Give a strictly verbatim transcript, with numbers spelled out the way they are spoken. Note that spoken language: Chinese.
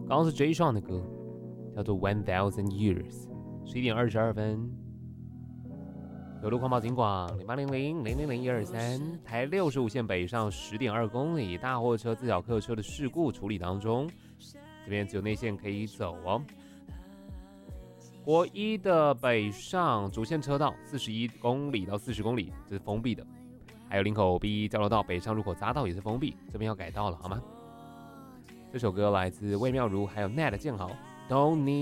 刚刚是 Jay Sean 的歌，叫做 One Thousand Years， 十一点二十二分。有路狂暴警广零八零零零零零一二三，台六十五线北上十点二公里，大货车、自小客车的事故处理当中，这边只有内线可以走哦。国一的北上主线车道四十一公里到四十公里，这是封闭的。还有林口 B 交流道北上入口匝道也是封闭，这边要改道了好吗？这首歌来自魏妙如还有 Nat 的建豪 Don't Need